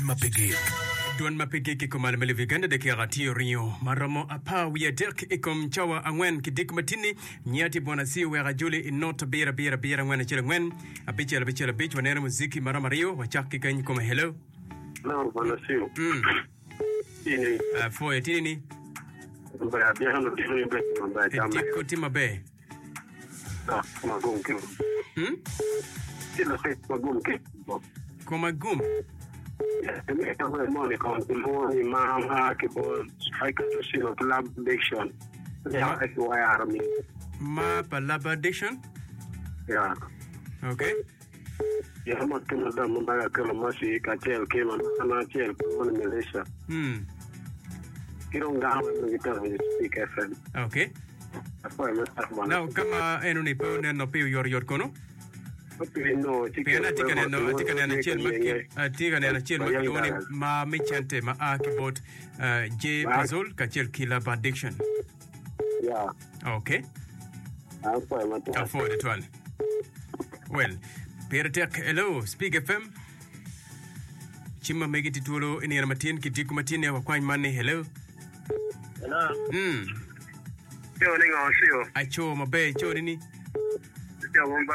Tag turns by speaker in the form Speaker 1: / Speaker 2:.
Speaker 1: Mapigik.
Speaker 2: Duan mapigik ikumal maliviganda de kiratio rio. Maramo apa wiadek ikom chawa angwen kidik matini. Nyati bona si wera juli inota bira ngwen chile ngwen. Abichela bich wanera muziki marama rio. Wachaki kanyi koma hello.
Speaker 3: No, bona siu. Ini.
Speaker 2: Foye tini.
Speaker 3: Mbaya bihano tini mbaya mbaya chama.
Speaker 2: Etiko timabe.
Speaker 3: Magum kim. Kila se magum kim.
Speaker 2: Koma gum.
Speaker 3: Ito ko mo ni kontumo mama kibo strike to see of lab addiction. Yeah, I do army.
Speaker 2: Ma lab addiction?
Speaker 3: Yeah.
Speaker 2: Okay.
Speaker 3: Yeah, mo tino da mo ba ka mo si ka tel ke mo na tel ko mo Malaysia. Kirong ga mo kita mo speak FM.
Speaker 2: Okay. Now kama eno ni po no pe yor kono?
Speaker 3: No,
Speaker 2: Piana tika na chill maki oni ma michante ma akibot J puzzle ka chill killer addiction.
Speaker 3: Yeah.
Speaker 2: Okay. Afford it one. Well, Peretek hello, Speak FM. Chima megiti tulo ini matin kitiku matine wa kwany mane hello.
Speaker 3: Hello. Yo ningo sio.
Speaker 2: Acho mabe cho nini?
Speaker 3: Yo